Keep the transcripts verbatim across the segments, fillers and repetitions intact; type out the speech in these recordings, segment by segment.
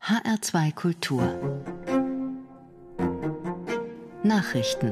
H R zwei Kultur Nachrichten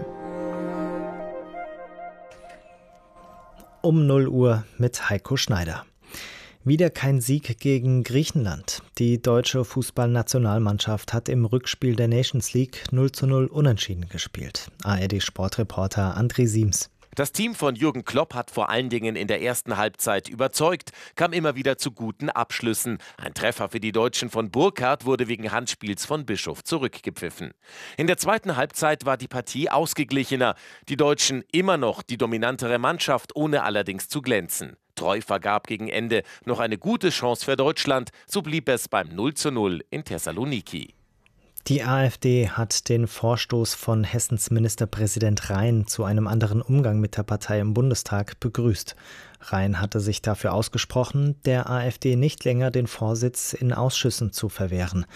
Um null Uhr mit Heiko Schneider. Wieder kein Sieg gegen Griechenland. Die deutsche Fußballnationalmannschaft hat im Rückspiel der Nations League null zu null unentschieden gespielt. A R D-Sportreporter André Siems. Das Team von Jürgen Klopp hat vor allen Dingen in der ersten Halbzeit überzeugt, kam immer wieder zu guten Abschlüssen. Ein Treffer für die Deutschen von Burkhardt wurde wegen Handspiels von Bischof zurückgepfiffen. In der zweiten Halbzeit war die Partie ausgeglichener. Die Deutschen immer noch die dominantere Mannschaft, ohne allerdings zu glänzen. Treu vergab gegen Ende noch eine gute Chance für Deutschland, so blieb es beim null zu null in Thessaloniki. Die AfD hat den Vorstoß von Hessens Ministerpräsident Rhein zu einem anderen Umgang mit der Partei im Bundestag begrüßt. Rhein hatte sich dafür ausgesprochen, der AfD nicht länger den Vorsitz in Ausschüssen zu verwehren.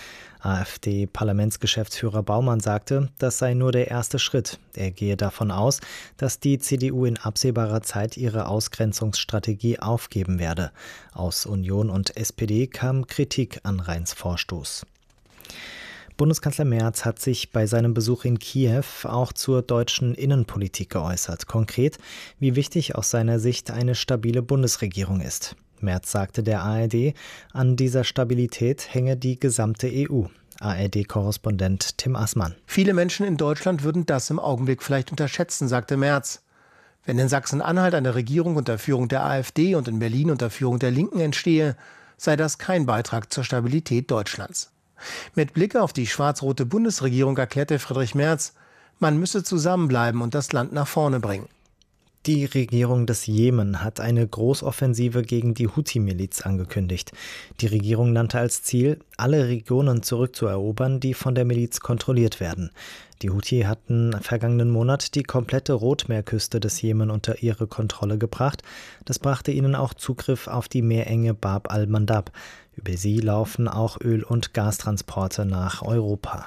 AfD-Parlamentsgeschäftsführer Baumann sagte, das sei nur der erste Schritt. Er gehe davon aus, dass die C D U in absehbarer Zeit ihre Ausgrenzungsstrategie aufgeben werde. Aus Union und S P D kam Kritik an Rheins Vorstoß. Bundeskanzler Merz hat sich bei seinem Besuch in Kiew auch zur deutschen Innenpolitik geäußert. Konkret, wie wichtig aus seiner Sicht eine stabile Bundesregierung ist. Merz sagte der A R D, an dieser Stabilität hänge die gesamte E U. A R D-Korrespondent Tim Assmann. Viele Menschen in Deutschland würden das im Augenblick vielleicht unterschätzen, sagte Merz. Wenn in Sachsen-Anhalt eine Regierung unter Führung der AfD und in Berlin unter Führung der Linken entstehe, sei das kein Beitrag zur Stabilität Deutschlands. Mit Blick auf die schwarz-rote Bundesregierung erklärte Friedrich Merz, man müsse zusammenbleiben und das Land nach vorne bringen. Die Regierung des Jemen hat eine Großoffensive gegen die Houthi-Miliz angekündigt. Die Regierung nannte als Ziel, alle Regionen zurückzuerobern, die von der Miliz kontrolliert werden. Die Houthi hatten vergangenen Monat die komplette Rotmeerküste des Jemen unter ihre Kontrolle gebracht. Das brachte ihnen auch Zugriff auf die Meerenge Bab al-Mandab. Über sie laufen auch Öl- und Gastransporte nach Europa.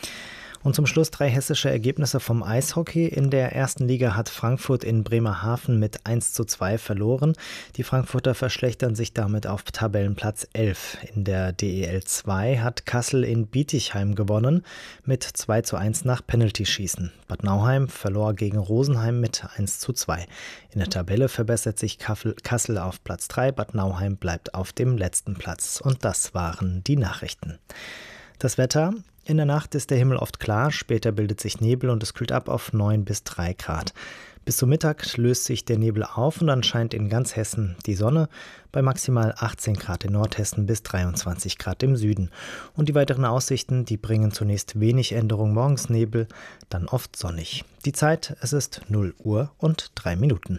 Und zum Schluss drei hessische Ergebnisse vom Eishockey. In der ersten Liga hat Frankfurt in Bremerhaven mit eins zu zwei verloren. Die Frankfurter verschlechtern sich damit auf Tabellenplatz elf. In der D E L zwei hat Kassel in Bietigheim gewonnen mit zwei zu eins nach Penaltyschießen. Bad Nauheim verlor gegen Rosenheim mit eins zu zwei. In der Tabelle verbessert sich Kassel auf Platz drei. Bad Nauheim bleibt auf dem letzten Platz. Und das waren die Nachrichten. Das Wetter: In der Nacht ist der Himmel oft klar, später bildet sich Nebel und es kühlt ab auf neun bis drei Grad. Bis zum Mittag löst sich der Nebel auf und dann scheint in ganz Hessen die Sonne, bei maximal achtzehn Grad in Nordhessen bis dreiundzwanzig Grad im Süden. Und die weiteren Aussichten, die bringen zunächst wenig Änderung, morgens Nebel, dann oft sonnig. Die Zeit, es ist null Uhr und drei Minuten.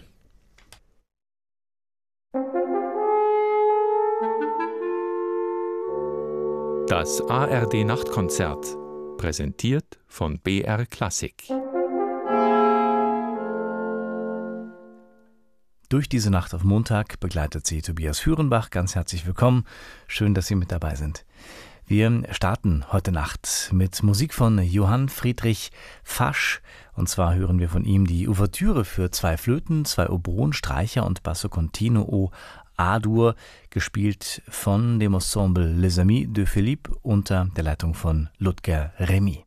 Das A R D-Nachtkonzert, präsentiert von B R Klassik. Durch diese Nacht auf Montag begleitet sie Tobias Führenbach. Ganz herzlich willkommen. Schön, dass Sie mit dabei sind. Wir starten heute Nacht mit Musik von Johann Friedrich Fasch. Und zwar hören wir von ihm die Ouvertüre für zwei Flöten, zwei Oboen, Streicher und Basso Continuo A-Dur, gespielt von dem Ensemble Les Amis de Philippe unter der Leitung von Ludger Remy.